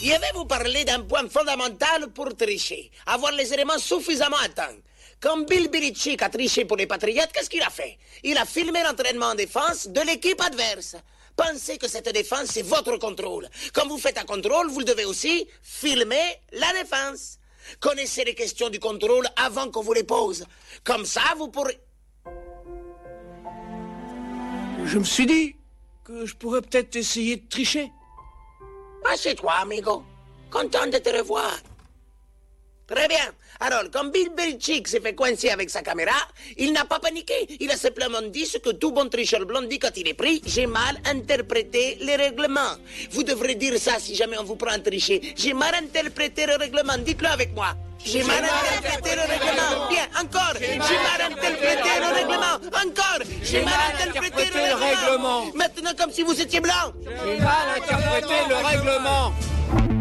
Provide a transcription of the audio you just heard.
Je vais vous parler d'un point fondamental pour tricher. Avoir les éléments suffisamment à temps. Quand Bill Belichick a triché pour les Patriotes, qu'est-ce qu'il a fait? Il a filmé l'entraînement en défense de l'équipe adverse. Pensez que cette défense, c'est votre contrôle. Quand vous faites un contrôle, vous devez aussi filmer la défense. Connaissez les questions du contrôle avant qu'on vous les pose. Comme ça, vous pourrez... Je me suis dit que je pourrais peut-être essayer de tricher. Assieds-toi, amigo. Content de te revoir. Très bien. Alors, quand Bill Belichick s'est fait coincer avec sa caméra, il n'a pas paniqué. Il a simplement dit ce que tout bon tricheur blanc dit quand il est pris. J'ai mal interprété les règlements. Vous devrez dire ça si jamais on vous prend à tricher. J'ai mal interprété le règlement. Dites-le avec moi. J'ai mal interprété le règlement. Bien, encore. J'ai mal interprété le règlement. Encore. J'ai mal interprété le règlement. Maintenant, comme si vous étiez blanc. J'ai mal interprété le règlement.